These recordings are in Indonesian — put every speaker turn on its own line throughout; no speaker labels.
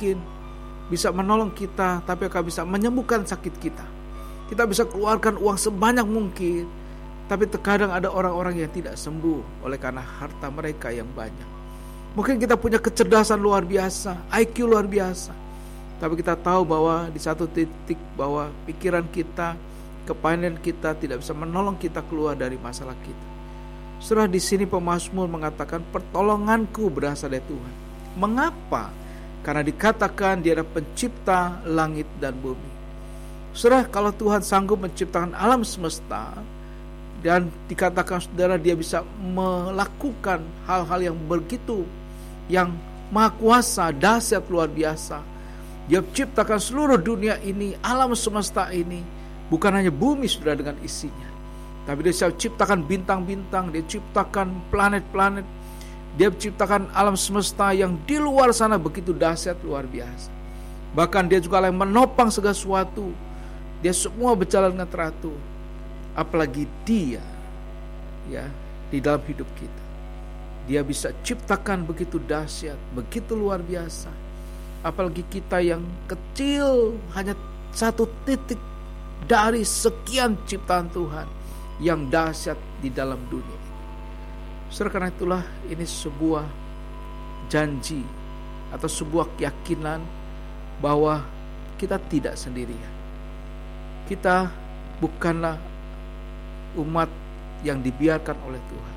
mungkin bisa menolong kita, tapi engkau bisa menyembuhkan sakit kita. Kita bisa keluarkan uang sebanyak mungkin, tapi terkadang ada orang-orang yang tidak sembuh oleh karena harta mereka yang banyak. Mungkin kita punya kecerdasan luar biasa, IQ luar biasa, tapi kita tahu bahwa di satu titik bahwa pikiran kita, kepandaian kita tidak bisa menolong kita keluar dari masalah kita. Saudara, di sini pemazmur mengatakan pertolonganku berasal dari Tuhan. Mengapa? Karena dikatakan Dia adalah pencipta langit dan bumi. Saudara, kalau Tuhan sanggup menciptakan alam semesta, dan dikatakan saudara Dia bisa melakukan hal-hal yang begitu, yang maha kuasa, dahsyat, luar biasa. Dia menciptakan seluruh dunia ini, alam semesta ini, bukan hanya bumi saudara dengan isinya, tapi Dia bisa ciptakan bintang-bintang, Dia ciptakan planet-planet, Dia menciptakan alam semesta yang di luar sana begitu dahsyat, luar biasa. Bahkan Dia juga yang menopang segala sesuatu. Dia semua berjalan dengan teratur. Apalagi Dia ya di dalam hidup kita, Dia bisa ciptakan begitu dahsyat, begitu luar biasa. Apalagi kita yang kecil, hanya satu titik dari sekian ciptaan Tuhan yang dahsyat di dalam dunia. Saudara, karena itulah ini sebuah janji atau sebuah keyakinan bahwa kita tidak sendirian. Kita bukanlah umat yang dibiarkan oleh Tuhan,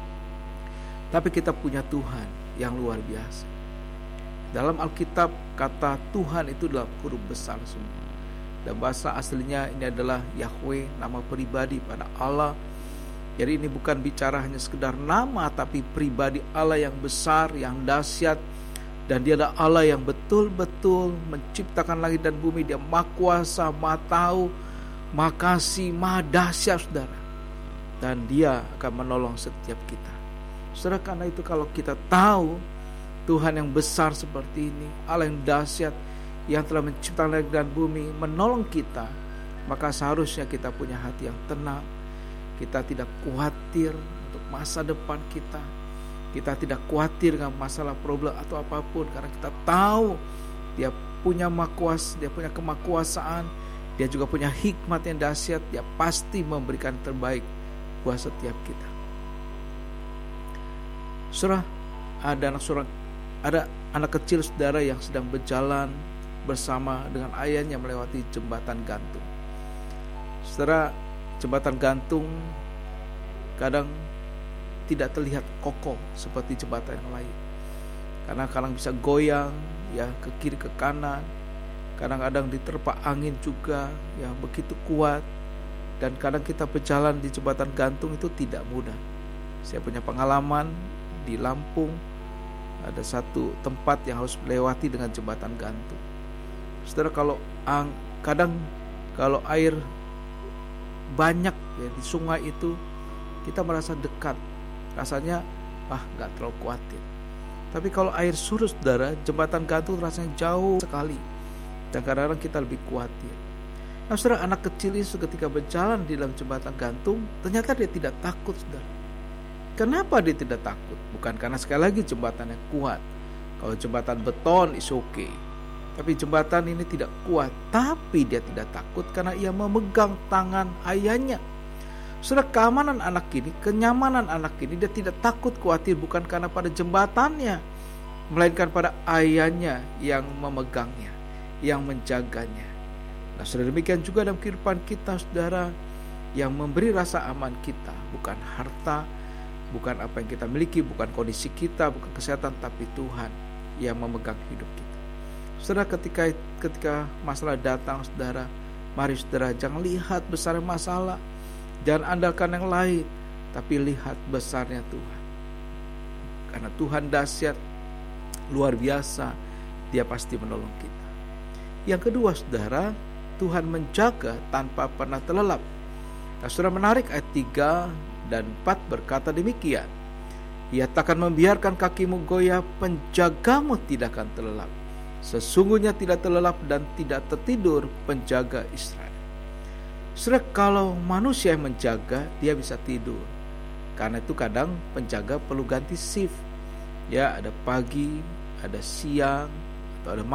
tapi kita punya Tuhan yang luar biasa. Dalam Alkitab kata Tuhan itu adalah huruf besar semua. Dan bahasa aslinya ini adalah Yahweh, nama pribadi pada Allah. Jadi ini bukan bicara hanya sekedar nama, tapi pribadi Allah yang besar, yang dahsyat. Dan Dia adalah Allah yang betul-betul menciptakan langit dan bumi. Dia maha kuasa, maha tahu, maha kasih, maha dahsyat saudara. Dan Dia akan menolong setiap kita. Saudara, karena itu kalau kita tahu Tuhan yang besar seperti ini, Allah yang dahsyat, yang telah menciptakan langit dan bumi, menolong kita, maka seharusnya kita punya hati yang tenang. Kita tidak khawatir untuk masa depan kita. Kita tidak khawatir dengan masalah problem atau apapun, karena kita tahu Dia punya makuas, Dia punya kemakuasaan, Dia juga punya hikmat yang dahsyat. Dia pasti memberikan terbaik buat setiap kita. Saudara, ada anak kecil saudara yang sedang berjalan bersama dengan ayahnya melewati jembatan gantung. Saudara, jembatan gantung kadang tidak terlihat kokoh seperti jembatan yang lain, karena kadang bisa goyang ya ke kiri ke kanan, kadang-kadang diterpa angin juga yang begitu kuat, dan kadang kita berjalan di jembatan gantung itu tidak mudah. Saya punya pengalaman di Lampung, ada satu tempat yang harus melewati dengan jembatan gantung. Saudara, kalau air banyak ya di sungai itu, kita merasa dekat, rasanya gak terlalu khawatir. Tapi kalau air surut saudara, jembatan gantung rasanya jauh sekali, dan kadang-kadang kita lebih khawatir. Nah saudara, anak kecil itu ketika berjalan di dalam jembatan gantung, ternyata dia tidak takut saudara. Kenapa dia tidak takut? Bukan karena sekali lagi jembatannya kuat. Kalau jembatan beton is okay, tapi jembatan ini tidak kuat. Tapi dia tidak takut karena ia memegang tangan ayahnya. Saudara, keamanan anak ini, kenyamanan anak ini, dia tidak takut khawatir bukan karena pada jembatannya, melainkan pada ayahnya yang memegangnya, yang menjaganya. Nah saudara, demikian juga dalam kehidupan kita saudara, yang memberi rasa aman kita bukan harta, bukan apa yang kita miliki, bukan kondisi kita, bukan kesehatan, tapi Tuhan yang memegang hidup kita. Saudara, ketika masalah datang saudara, mari saudara jangan lihat besar masalah, jangan andalkan yang lain, tapi lihat besarnya Tuhan. Karena Tuhan dahsyat, luar biasa, Dia pasti menolong kita. Yang kedua saudara, Tuhan menjaga tanpa pernah terlelap. Nah saudara, menarik ayat 3 dan 4 berkata demikian. Ia takkan membiarkan kakimu goyah, penjagamu tidak akan terlelap. Sesungguhnya tidak terlelap dan tidak tertidur penjaga Israel. Saudara, kalau manusia yang menjaga, dia bisa tidur. Karena itu kadang penjaga perlu ganti shift. Ya, ada pagi, ada siang, atau ada